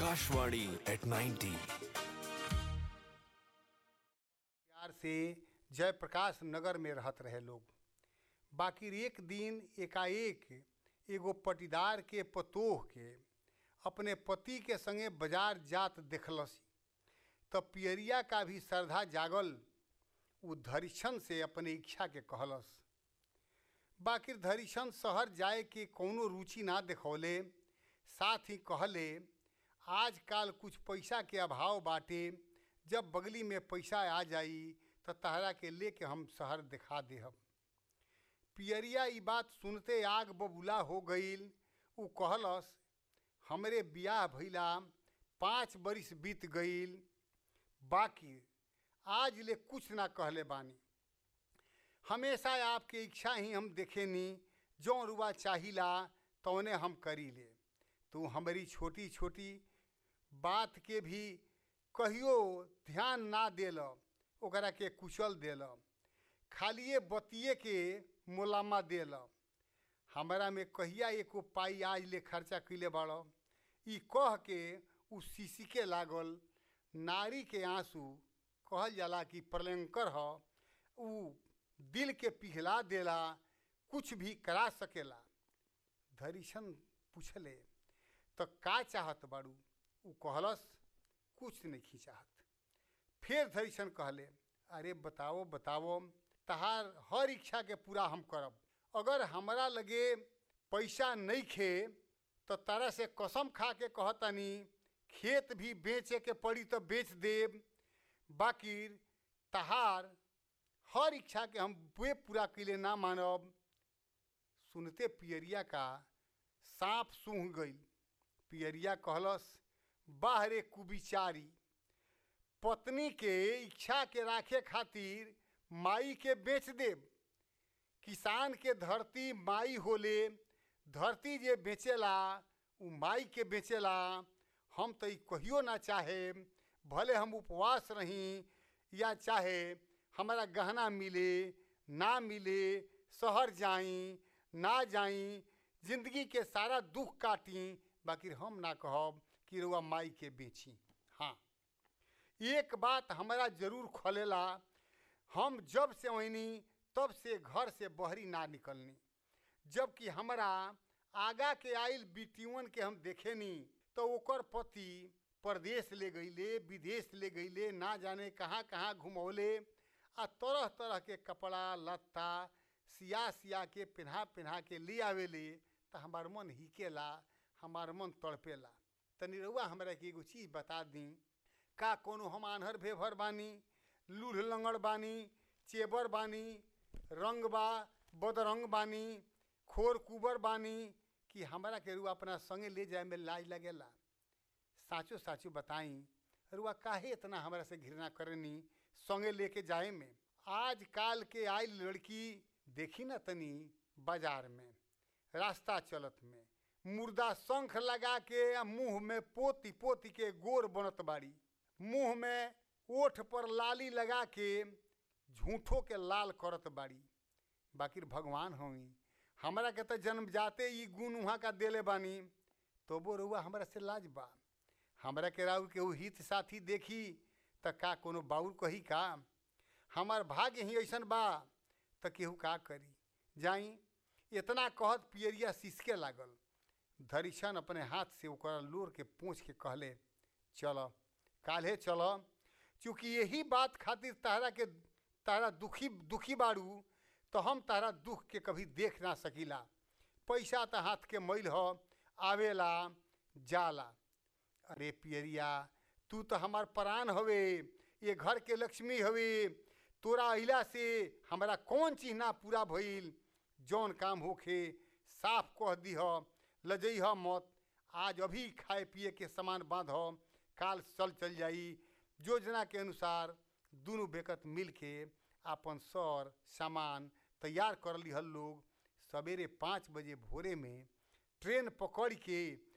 Akashvani at 90। प्यार से जयप्रकाश नगर में रहत रहे लोग। बाकी एक दिन एकाएक एगो पटीदार के पतोह के अपने पति के संगे बाजार जात देखलसी। तब पियरिया का भी श्रद्धा जागल। वो धरिछन से अपने इच्छा के कहलस। बाकी धरिछन शहर जाए के कौनो रुचि ना देखौले। साथ ही कहले, आजकल कुछ पैसा के अभाव बाटे, जब बगली में पैसा आ जाई तो तहरा के लेके हम शहर दिखा देहब। पियरिया ई बात सुनते आग बबूला हो गईल। उ कहलस, हमरे बियाह भइला 5 बरिस बीत गईल, बाकी आज ले कुछ ना कहले बानी। हमेशा आपके इच्छा ही हम देखेनी, जो रुआ चाहिला तौने हम करी ले। तू हमारी छोटी छोटी बात के भी कहियो ध्यान ना देल, ओकरा के कुचल देल, खालिए बतिए के मोलामा देल। हमारा में कहिया एको पाई आज ले खर्चा कैले बाड़। ई कह के उ शीशिके लागल। नारी के आंसू कहल जाला कि प्रलंकर ह, उ दिल के पिघला देला, कुछ भी करा सकेला। धरिछन पूछले, तो का चाहत बाड़ू? उ कहलस, कुछ नहीं चाहत। फिर धरिछन कहले, अरे बताओ बताओ, तहार हर इच्छा के पूरा हम करब। अगर हमरा लगे पैसा नहीं खे तो तारा से कसम खा के कहतानी, खेत भी बेचे के पड़ी तो बेच देब। बाकी तहार हर इच्छा के हम वे पूरा कैले ना मानब। सुनते पियरिया का सांप सूंघ गई। पियरिया कहलस, वाह रे कुविचारी, पत्नी के इच्छा के राखे खातिर माई के बेच देब। किसान के धरती माई होले, धरती जे बेचेला उ माई के बेचेला। हम तो ई कहियो ना चाहे, भले हम उपवास रही या चाहे हमारा गहना मिले ना मिले, शहर जाई ना जाई, जिंदगी के सारा दुख काटी, बाकी हम ना कहब कि रुआ माई के बेची। हाँ, एक बात हमारा जरूर खोलेला, हम जब से वहीनी तब से घर से बहरी ना निकलनी। जबकि हमारा आगा के आइल बिटियन के हम देखेनी तो ओकर पति परदेश ले गईले, विदेश ले गईले, ना जाने कहाँ कहाँ घुमौले, आ तरह तरह के कपड़ा लत्ता सिया सिया के पिन्हा के ले आवेले। तो हमार मन हिकेला, हमार मन तड़पेला। तनी रउआ हमरा के एगो चीज़ बता दी, का कोनो हम आन्हर भेभर बानी, लूढ़ लंगड़ बानी, चेबर बानी, रंग बा बदरंग बानी, खोर कुबर बानी, कि हमरा के रुआ अपना संगे ले जाए में लाज लगेला? साचो साचो बताई, रुआ काहे इतना हमरा से घृणा करनी संगे लेके जाए में? आज काल के आई लड़की देखी ना तनी बाजार में, रास्ता चलत में मुर्दा शंख लगा के मुंह में पोती पोती के गोर बनत बाड़ी, मुंह में ओठ पर लाली लगा के झूठों के लाल करत बाड़ी। बाकी भगवान होई, हमरा के तो जन्म जाते ही गुण वहाँ का देले बानी, तो वो रुआ हमरा से लाज बा। हमरा के राउ के हित साथी देखी तो का कोनो बाउर कही का? हमार भाग्य ही ऐसन बा तो केहू का करी। जाई इतना कहत पियरिया सिसके लागल। धरिछन अपने हाथ से ओकरा लोर के पूछ के कहले, चलो काल्हे चलो, चूँकि यही बात खातिर तारा दुखी बाड़ू, तो हम तारा दुख के कभी देख ना सकीला। पैसा तो हाथ के मैल हो, आवेला जाला। अरे पियरिया, तू तो हमार प्राण हवे, ये घर के लक्ष्मी हवे, तोरा अइला से हमारा कौन चीज ना पूरा भइल? जौन काम होखे साफ कह दीह, लजइह मत। आज अभी खाए पिए के सामान बांध, काल चल जाई। योजना के अनुसार दोनों बेकत मिल के अपन सर सामान तैयार कर लिहल लोग। सवेरे 5 बजे भोरे में ट्रेन पकड़ के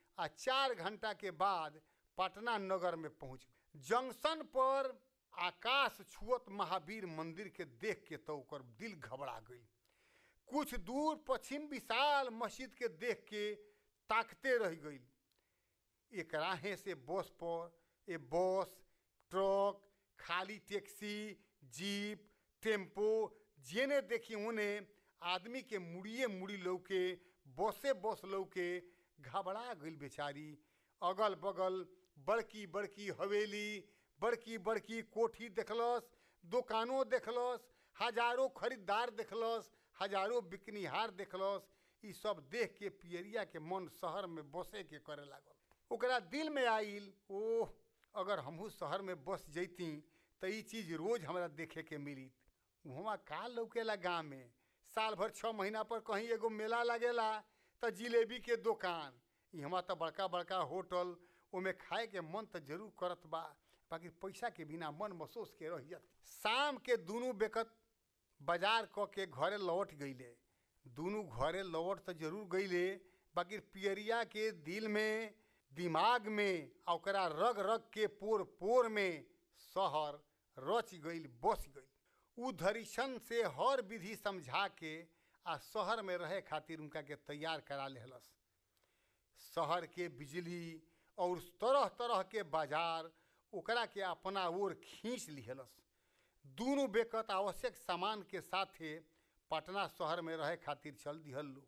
4 घंटा के बाद पटना नगर में पहुँच। जंक्शन पर आकाश छुअत महावीर मंदिर के देख के तो ओकर दिल घबरा गई। कुछ दूर पश्चिम विशाल मस्जिद के देख के ताकते रह गई। एक राहे से बस पर ए बस, ट्रक, खाली टैक्सी, जीप, टेम्पो जेने देखी ओने आदमी के मुड़िए मुड़ी लौके, बसे बस लौके, घबरा गई बेचारी। अगल बगल बड़की बड़की हवेली, बड़की बड़की कोठी देखलस, दुकानों देखलस, हजारों खरीदार देखलस, हजारों बिकनिहार देखलस। ई सब देख के पियरिया के मन शहर में बसे के करे लागल। ओकरा दिल में आइल, ओह अगर हमहू शहर में बस जैती तो ई चीज रोज हमरा देखे के मिली। वहाँ का लौकेला गाँव में, साल भर 6 महीना पर कहीं एगो मेला लगेला तो जिलेबी के दुकान, यहाँ तो बड़का बड़का होटल, ओमे खाए के मन तो जरूर करत बा, बाकी पैसा के बिना मन महसूस के रह जात। शाम के दोनों बेकत बाजार क के घरे लौट गईले। दोनों घरे लौट तो जरूर गईले, बाकी पियरिया के दिल में, दिमाग में, ओकरा रग रग के पोर पोर में शहर रच गईल, बस गईल। उ धरिशन से हर विधि समझा के आ शहर में रहे खातिर उनका के तैयार करा लेहलस। शहर के बिजली और तरह तरह के बाजार ओकरा के अपना ओर खींच लिहलस। दोनों बेकत आवश्यक सामान के साथे पटना शहर में रहे खातिर चल दिहल लो।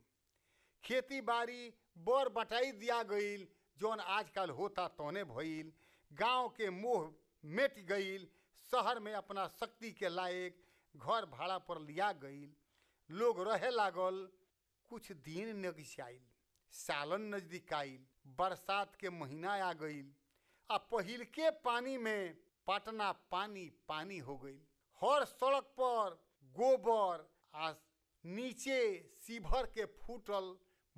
खेती बाड़ी बर बटाई दिया गईल, जौन आजकल होता तौने भइल। गांव के मोह मिट गईल, शहर में अपना शक्ति के लायक घर भाड़ा पर लिया गईल। लोग रहे लागल। कुछ दिन नगिसाइल, सालन नजदीक आइल, बरसात के महीना आ गईल। आ पहिल के पानी में पटना पानी पानी हो गईल। हर सड़क पर गोबर आ नीचे सीभर के फूटल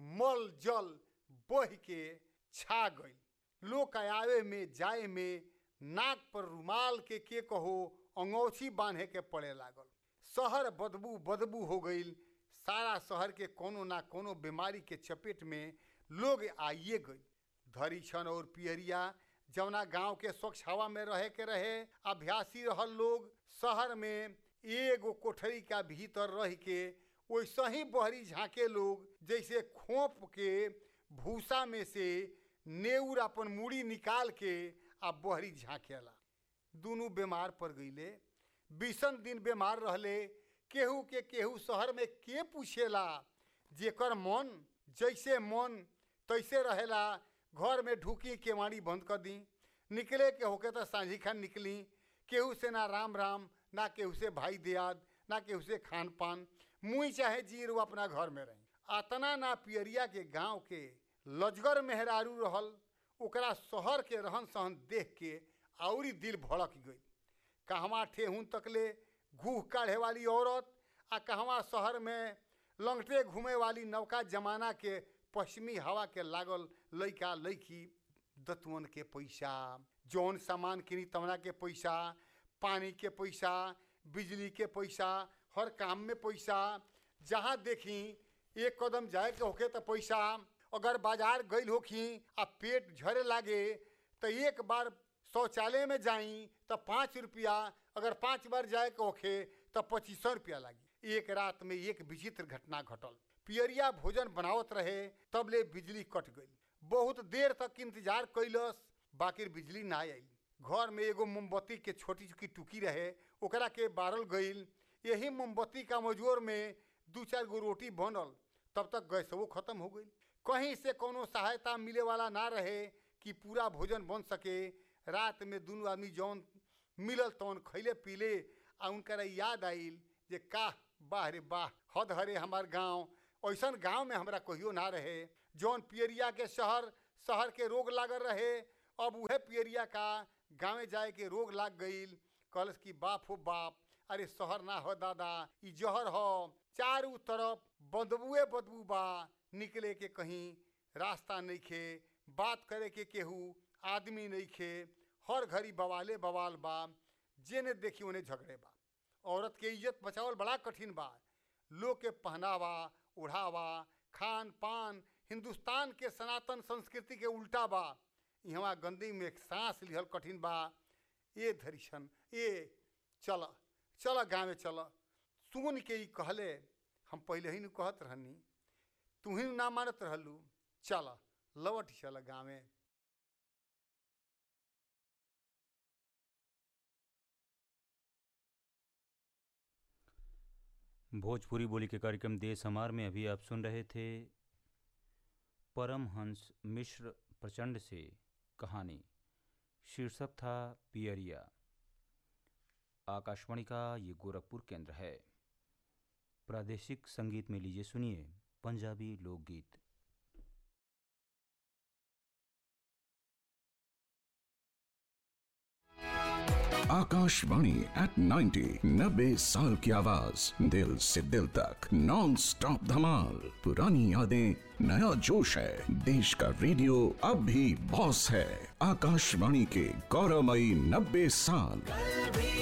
मल जल बह के छा गईल। लोग आवे में जाए में नाक पर रुमाल के कहो अंगौछी बांधे के पड़े लागल। शहर बदबू बदबू हो गईल। सारा शहर के कोनो ना कोनो बीमारी के चपेट में लोग आइए गई। धरिछन और पियरिया जवना गांव के स्वच्छ हवा में रहे के रहे अभ्यासी रहल लोग, शहर में एगो कोठरी का भीतर रह के वैसे ही बहरी झाँके लोग, जैसे खोप के भूसा में से नेउर अपन मुड़ी निकाल के आ बहरी झाँकेला। दोनों बीमार पड़ गईले। 20 दिन बीमार रहले। केहू के केहू शहर में के पूछेला, जेकर मन जैसे मन तैसे रहेला। घर में ढुकी केवाड़ी बंद कर दी, निकले के होके तो सांझी खान निकली। केहू से ना राम राम, ना केहू से भाई दियाद, ना केहू से खान पान, मुँह चाहे जीरो अपना घर में रही। अतना ना पियरिया के गांव के लजगर मेहरारू रहल। ओकरा शहर के रहन सहन देख के औरी दिल भड़क गई। कहवा ठेहुन तकले घूह काढ़े वाली औरत, आ कहवा शहर में लंगटे घूमे वाली नौका जमाना के पश्चिमी हवा के लागल लइका लइकी। दतवन के पैसा, जौन सामान किनी तमना के पैसा, पानी के पैसा, बिजली के पैसा, हर काम में पैसा। जहाँ देखी एक कदम जाए के होके तो पैसा। अगर बाजार गईल होखी आ पेट झरे लागे तो एक बार शौचालय में जाई तो 5 रुपया, अगर 5 बार जाए के होखे तो 2500 रुपया लागी। एक रात में एक विचित्र घटना घटल। पियरिया भोजन बनावत रहे, तब ले बिजली कट गई। बहुत देर तक इंतजार कैलस, बाकी बिजली ना आई। घर में एगो मोमबत्ती के छोटी छोटी टुकी रहे, ओकरा के बारल गईल। यही मोमबत्ती का मजोर में 2-4 गो रोटी बनल। तब तक गैसवो खत्म हो गई। कहीं से कोनो सहायता मिले वाला ना रहे कि पूरा भोजन बन सके। रात में दोनों आदमी जौन मिलल तौन खैले पीले। आ उनकर याद आइल जे का बाह रे बाह, हद हरे हमार गाँव। ऐसा गाँव में हमरा कहियो ना रहे। जौन पियरिया के शहर के रोग लागल रहे, अब वह पियरिया का गाँव जाए के रोग लाग गईल। कहलस कि बाप हो बाप, अरे शहर ना हो दादा, ई जहर हो। चारों तरफ बदबुए बदबू बा, निकले के कहीं रास्ता नहीं खे, बात करे के केहू आदमी नहीं खे। हर घड़ी बवाले बवाल बा, जेने देखी उन्हें झगड़े बा। औरत के इज्जत बचावल बड़ा कठिन बा। लोग के पहनावा ओढ़ावा खान पान हिंदुस्तान के सनातन संस्कृति के उल्टा बा। यहाँ गंदी में सांस लिहल कठिन बा। ए धरिशन, ए चल चल गाँव चल। सुन के ही कहले, हम पहले ही न कहत रहनी, तू ही ना मानत रहलू। चल लौट चल गाँव। भोजपुरी बोली के कार्यक्रम देश हमार में अभी आप सुन रहे थे परमहंस मिश्र प्रचंड से कहानी। शीर्षक था पियरिया। आकाशवाणी का ये गोरखपुर केंद्र है। प्रादेशिक संगीत में लीजिए सुनिए पंजाबी लोकगीत। आकाशवाणी एट 90 90 साल की आवाज, दिल से दिल तक नॉन स्टॉप धमाल। पुरानी यादें, नया जोश है। देश का रेडियो अब भी बॉस है। आकाशवाणी के गौरवमयी 90 साल।